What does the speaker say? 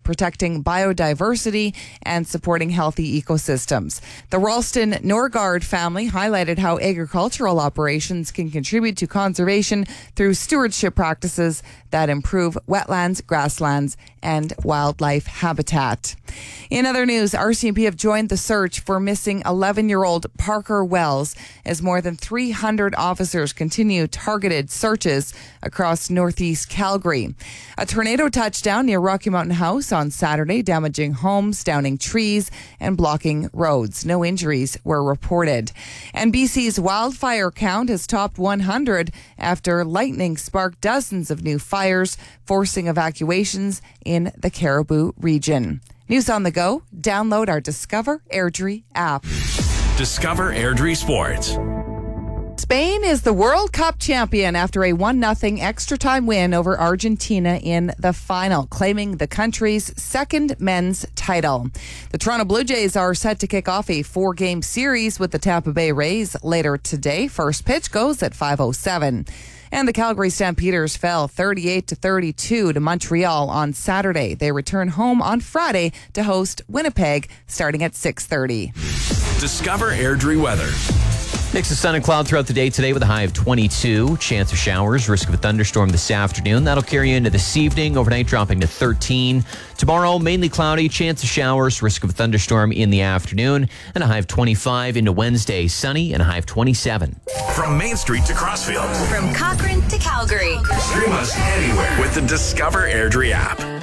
protecting biodiversity and supporting healthy ecosystems. The Ralston Norgard family highlighted how agricultural operations can contribute to conservation through stewardship practices that improve wetlands, grasslands, and wildlife habitat. In other news, RCMP have joined the search for missing 11-year-old Parker Wells as more than 300 officers continue targeted searches across northeast Calgary. A tornado touched down near Rocky Mountain House on Saturday, damaging homes, downing trees, and blocking roads. No injuries were reported. And BC's wildfire count has topped 100 after lightning sparked dozens of new fires, forcing evacuations in the Cariboo region. News on the go. Download our Discover Airdrie app. Discover Airdrie Sports. Spain is the World Cup champion after a 1-0 extra time win over Argentina in the final, claiming the country's second men's title. The Toronto Blue Jays are set to kick off a 4-game series with the Tampa Bay Rays later today. First pitch goes at 5:07. And the Calgary Stampeders fell 38-32 to Montreal on Saturday. They return home on Friday to host Winnipeg starting at 6:30. Discover Airdrie weather. Mix of sun and cloud throughout the day today with a high of 22. Chance of showers, risk of a thunderstorm this afternoon. That'll carry you into this evening. Overnight dropping to 13. Tomorrow, mainly cloudy, chance of showers, risk of a thunderstorm in the afternoon. And a high of 25 into Wednesday, sunny and a high of 27. From Main Street to Crossfield. From Cochrane to Calgary. Stream us anywhere with the Discover Airdrie app.